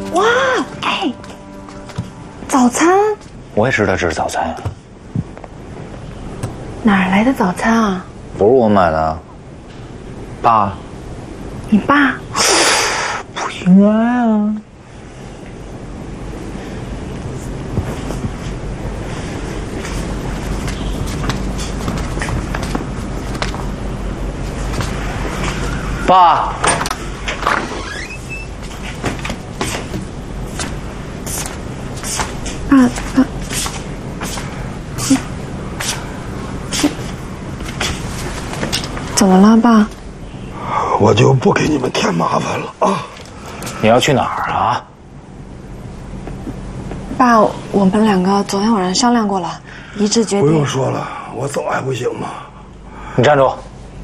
哇，哎，早餐？ 我也知道这是早餐呀。 哪儿来的早餐啊？ 不是我买的，爸。 你爸？ 不应该啊。爸。 爸，怎么了，爸？ 我就不给你们添麻烦了啊！ 你要去哪儿啊？ 爸，我们两个昨天晚上商量过了，一致决定。 不用说了，我走还不行吗？ 你站住！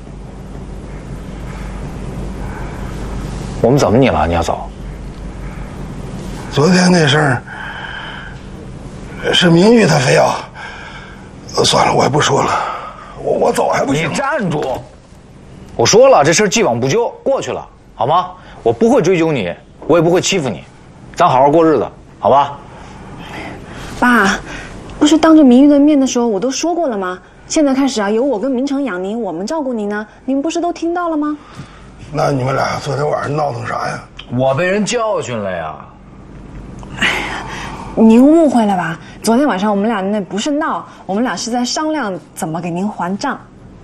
我们怎么你了？你要走？ 昨天那事儿是明玉他非要，算了，我也不说了，我走还不行？ 你站住！我说了，这事既往不咎，过去了，好吗？我不会追究你，我也不会欺负你，咱好好过日子，好吧？ 爸，不是当着明玉的面的时候我都说过了吗？现在开始啊，由我跟明成养您，我们照顾您呢，你们不是都听到了吗？ 那你们俩昨天晚上闹腾啥呀？ 我被人教训了呀！ 哎呀，您误会了吧？昨天晚上我们俩那不是闹，我们俩是在商量怎么给您还账。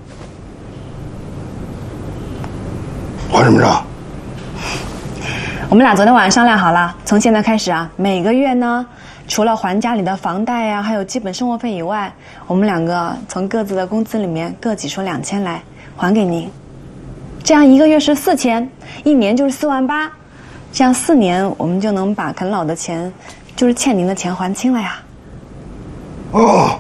还什么账？ 我们俩昨天晚上商量好了，从现在开始啊，每个月呢，除了还家里的房贷呀，还有基本生活费以外，我们两个从各自的工资里面各挤出2000来还给您。这样一个月是4000，一年就是48000，这样4年我们就能把啃老的钱，就是欠您的钱还清了呀。 哦，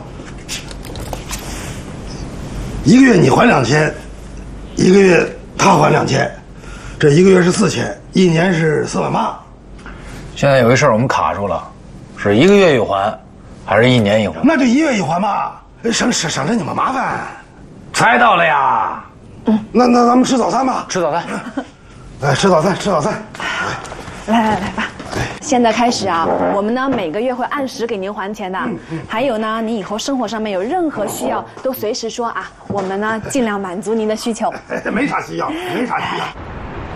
一个月你还2000，一个月他还2000，这一个月是4000，一年是48000。 现在有一事儿我们卡住了，是一个月一还，还是一年一还？ 那就1月一还吧，省着你们麻烦。 猜到了呀！ 那咱们吃早餐吧。 吃早餐。 哎，吃早餐，吃早餐。 来吧，现在开始啊，我们呢每个月会按时给您还钱的。还有呢，你以后生活上面有任何需要，都随时说啊，我们呢尽量满足您的需求。 没啥需要，没啥需要。